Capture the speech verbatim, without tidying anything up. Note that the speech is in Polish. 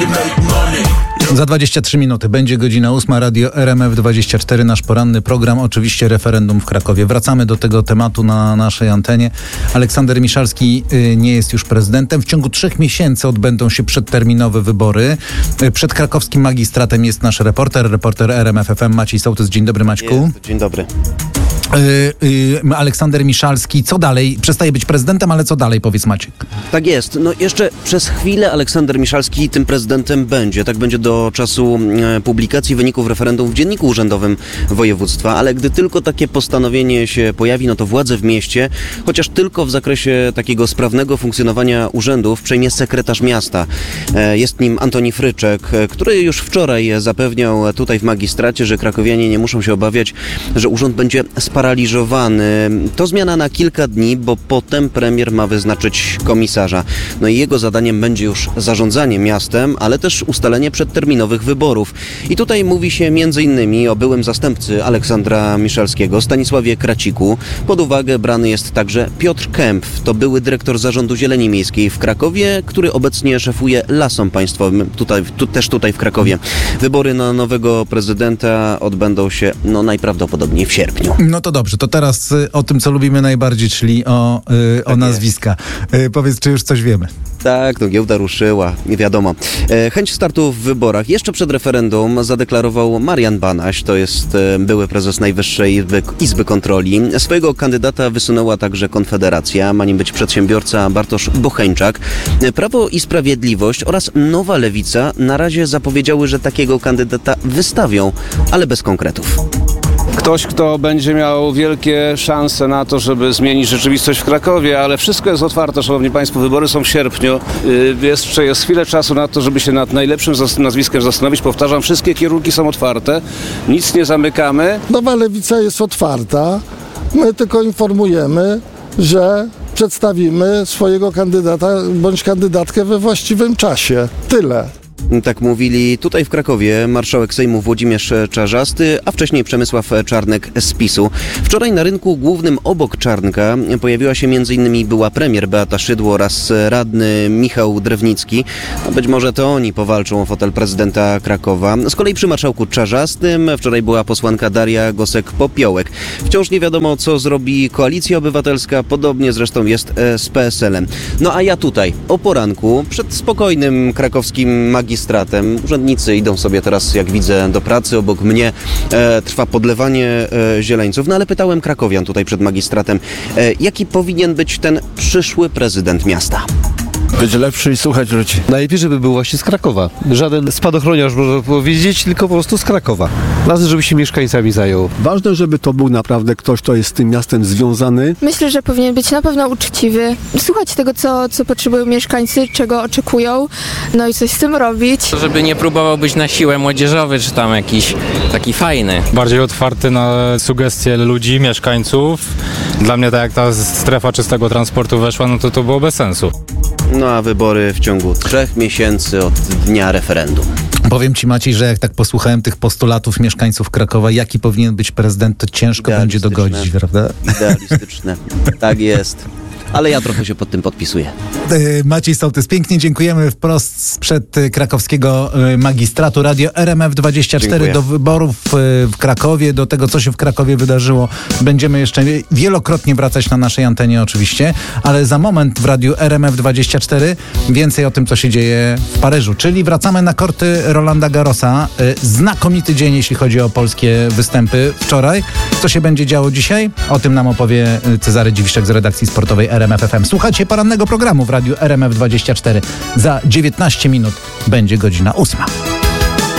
Za dwadzieścia trzy minuty będzie godzina ósma, Radio R M F dwadzieścia cztery, nasz poranny program, oczywiście referendum w Krakowie. Wracamy do tego tematu na naszej antenie. Aleksander Miszalski y, nie jest już prezydentem. W ciągu trzech miesięcy odbędą się przedterminowe wybory. Y, przed krakowskim magistratem jest nasz reporter, reporter R M F F M Maciej Sołtys. Dzień dobry, Maćku. Jest, dzień dobry. Y, y, Aleksander Miszalski, co dalej? Przestaje być prezydentem, ale co dalej, powiedz Maciek. Tak jest. No jeszcze przez chwilę Aleksander Miszalski tym prezydentem będzie. Tak będzie do czasu e, publikacji wyników referendum w Dzienniku Urzędowym Województwa, ale gdy tylko takie postanowienie się pojawi, no to władze w mieście, chociaż tylko w zakresie takiego sprawnego funkcjonowania urzędów, przejmie sekretarz miasta. E, jest nim Antoni Fryczek, e, który już wczoraj zapewniał tutaj w magistracie, że krakowianie nie muszą się obawiać, że urząd będzie sparaliżowany. To zmiana na kilka dni, bo potem premier ma wyznaczyć komisarza. No i jego zadaniem będzie już zarządzanie miastem, ale też ustalenie przedterminowych wyborów. I tutaj mówi się między innymi o byłym zastępcy Aleksandra Miszalskiego, Stanisławie Kraciku. Pod uwagę brany jest także Piotr Kęp. To były dyrektor Zarządu Zieleni Miejskiej w Krakowie, który obecnie szefuje Lasom Państwowym, tutaj, tu, też tutaj w Krakowie. Wybory na nowego prezydenta odbędą się no najprawdopodobniej w sierpniu. No to dobrze, to teraz y, o tym, co lubimy najbardziej, czyli o, y, o Tak nazwiska. Y, powiedz, czy już coś wiemy? Tak, no giełda ruszyła, nie wiadomo. E, chęć startu w wyborach jeszcze przed referendum zadeklarował Marian Banaś, to jest e, były prezes Najwyższej Izby, Izby Kontroli. Swojego kandydata wysunęła także Konfederacja, ma nim być przedsiębiorca Bartosz Bocheńczak. E, Prawo i Sprawiedliwość oraz Nowa Lewica na razie zapowiedziały, że takiego kandydata wystawią, ale bez konkretów. Ktoś, kto będzie miał wielkie szanse na to, żeby zmienić rzeczywistość w Krakowie, ale wszystko jest otwarte, szanowni państwo, wybory są w sierpniu. Yy, jeszcze jest chwilę czasu na to, żeby się nad najlepszym zas- nazwiskiem zastanowić. Powtarzam, wszystkie kierunki są otwarte, nic nie zamykamy. Nowa Lewica jest otwarta, my tylko informujemy, że przedstawimy swojego kandydata bądź kandydatkę we właściwym czasie. Tyle. Tak mówili tutaj w Krakowie marszałek Sejmu Włodzimierz Czarzasty, a wcześniej Przemysław Czarnek z PiSu. Wczoraj na rynku głównym obok Czarnka pojawiła się m.in. była premier Beata Szydło oraz radny Michał Drewnicki. No być może to oni powalczą o fotel prezydenta Krakowa. Z kolei przy marszałku Czarzastym wczoraj była posłanka Daria Gosek-Popiołek. Wciąż nie wiadomo, co zrobi Koalicja Obywatelska, podobnie zresztą jest z P S L-em. No a ja tutaj o poranku przed spokojnym krakowskim magistratem. Urzędnicy idą sobie teraz, jak widzę, do pracy. Obok mnie e, trwa podlewanie e, zieleńców. No ale pytałem krakowian tutaj przed magistratem, e, jaki powinien być ten przyszły prezydent miasta? Być lepszy i słuchać ludzi. Najlepiej, żeby był właśnie z Krakowa. Żaden spadochroniarz, można powiedzieć, tylko po prostu z Krakowa. Ważne, żeby się mieszkańcami zajął. Ważne, żeby to był naprawdę ktoś, kto jest z tym miastem związany. Myślę, że powinien być na pewno uczciwy, słuchać tego, co, co potrzebują mieszkańcy, czego oczekują, no i coś z tym robić. Żeby nie próbował być na siłę młodzieżowy, czy tam jakiś taki fajny. Bardziej otwarty na sugestie ludzi, mieszkańców. Dla mnie tak jak ta strefa czystego transportu weszła, no to to było bez sensu. No a wybory w ciągu trzech miesięcy od dnia referendum. Powiem ci, Maciej, że jak tak posłuchałem tych postulatów mieszkańców Krakowa, jaki powinien być prezydent, to ciężko będzie dogodzić, prawda? Idealistyczne. Tak jest. Ale ja trochę się pod tym podpisuję. Maciej Sołtys, pięknie dziękujemy wprost sprzed krakowskiego magistratu. Radio R M F dwadzieścia cztery. Dziękuję. Do wyborów w Krakowie, do tego, co się w Krakowie wydarzyło. Będziemy jeszcze wielokrotnie wracać na naszej antenie oczywiście, ale za moment w Radiu R M F dwadzieścia cztery więcej o tym, co się dzieje w Paryżu. Czyli wracamy na korty Rolanda Garrosa. Znakomity dzień, jeśli chodzi o polskie występy wczoraj. Co się będzie działo dzisiaj? O tym nam opowie Cezary Dziwiszek z redakcji sportowej R M F F M. Słuchajcie porannego programu w Radiu R M F dwadzieścia cztery. Za dziewiętnaście minut będzie godzina ósma.